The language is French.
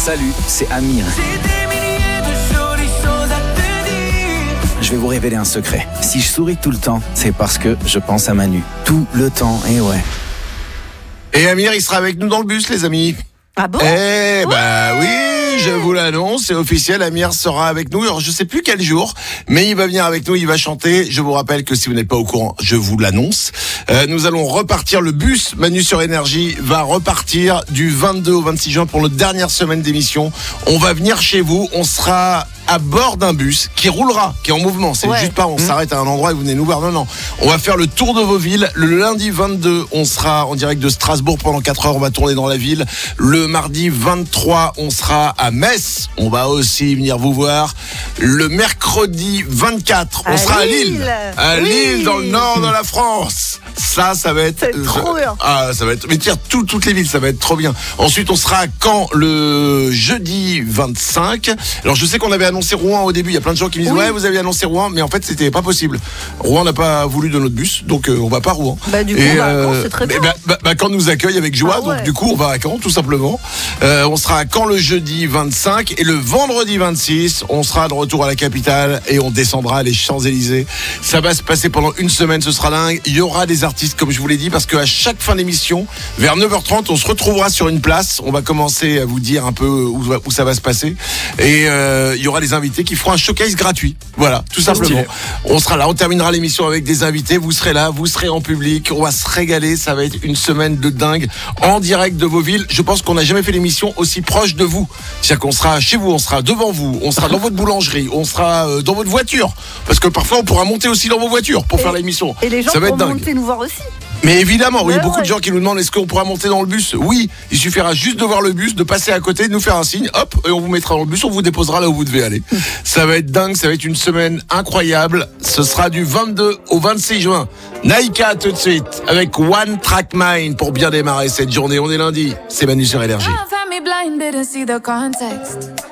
Salut, c'est Amir. Je vais vous révéler un secret. Si je souris tout le temps, c'est parce que je pense à Manu. Tout le temps, et ouais. Et Amir, il sera avec nous dans le bus, les amis. Ah bon? Oui, je vous l'annonce, c'est officiel, Amir sera avec nous. Alors, je sais plus quel jour, mais il va venir avec nous, il va chanter. Je vous rappelle que si vous n'êtes pas au courant, je vous l'annonce. Nous allons repartir, le bus Manu sur Énergie va repartir du 22 au 26 juin pour notre dernière semaine d'émission. On va venir chez vous, on sera à bord d'un bus qui roulera, qui est en mouvement. C'est juste pas on s'arrête à un endroit et vous venez nous voir. Non. On va faire le tour de vos villes. Le lundi 22, on sera en direct de Strasbourg pendant 4 heures. On va tourner dans la ville. Le mardi 23, on sera à Metz. On va aussi venir vous voir. Le mercredi 24, on sera à Lille. À Lille, dans le nord de la France. Ça va être trop bien. Ah, ça va être. Mais tiens, toutes les villes, ça va être trop bien. Ensuite, on sera à Caen le jeudi 25. Alors, je sais qu'on avait annoncé Rouen au début. Il y a plein de gens qui me disent ouais, vous avez annoncé Rouen, mais en fait, c'était pas possible. Rouen n'a pas voulu de notre bus, donc on va pas à Rouen. Du coup, on va à Caen, c'est très bien. Caen nous accueille avec joie, donc du coup, on va à Caen, tout simplement. On sera à Caen le jeudi 25 et le vendredi 26, on sera de retour à la capitale et on descendra les Champs-Élysées. Ça va se passer pendant une semaine, ce sera dingue. Il y aura des artistes, comme je vous l'ai dit, parce qu'à chaque fin d'émission, vers 9h30, on se retrouvera sur une place. On va commencer à vous dire un peu où ça va se passer. Et il y aura des invités qui feront un showcase gratuit. Voilà, tout simplement. On sera là, on terminera l'émission avec des invités. Vous serez là, vous serez en public. On va se régaler. Ça va être une semaine de dingue en direct de vos villes. Je pense qu'on n'a jamais fait l'émission aussi proche de vous. C'est-à-dire qu'on sera chez vous, on sera devant vous, on sera dans votre boulangerie, on sera dans votre voiture. Parce que parfois, on pourra monter aussi dans vos voitures pour faire l'émission. Et les gens pourront monter nous voir aussi. Mais évidemment, il y a beaucoup de gens qui nous demandent est-ce qu'on pourra monter dans le bus. Oui, il suffira juste de voir le bus, de passer à côté, de nous faire un signe, hop, et on vous mettra dans le bus, on vous déposera là où vous devez aller. Ça va être dingue, ça va être une semaine incroyable. Ce sera du 22 au 26 juin. Naïka tout de suite, avec One Track Mind pour bien démarrer cette journée. On est lundi, c'est Manu sur Énergie.